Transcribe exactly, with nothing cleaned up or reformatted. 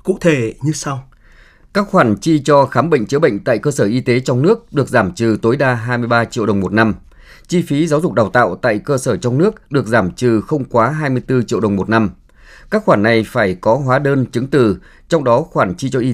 cụ thể như sau. Các khoản chi cho khám bệnh chữa bệnh tại cơ sở y tế trong nước được giảm trừ tối đa hai mươi ba triệu đồng một năm. Chi phí giáo dục đào tạo tại cơ sở trong nước được giảm trừ không quá hai mươi tư triệu đồng một năm. Các khoản này phải có hóa đơn chứng từ, trong đó khoản chi cho y